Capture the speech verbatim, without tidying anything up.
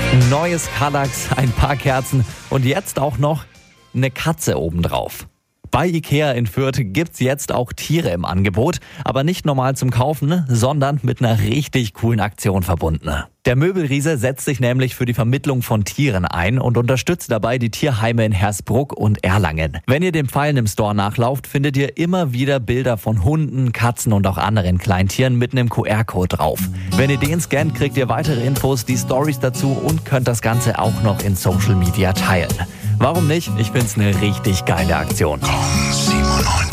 Ein neues Kallax, ein paar Kerzen und jetzt auch noch eine Katze obendrauf. Bei Ikea in Fürth gibt's jetzt auch Tiere im Angebot, aber nicht normal zum Kaufen, sondern mit einer richtig coolen Aktion verbunden. Der Möbelriese setzt sich nämlich für die Vermittlung von Tieren ein und unterstützt dabei die Tierheime in Hersbruck und Erlangen. Wenn ihr den Pfeilen im Store nachlauft, findet ihr immer wieder Bilder von Hunden, Katzen und auch anderen Kleintieren mit einem Q R-Code drauf. Wenn ihr den scannt, kriegt ihr weitere Infos, die Stories dazu und könnt das Ganze auch noch in Social Media teilen. Warum nicht? Ich find's eine richtig geile Aktion. siebenundneunzig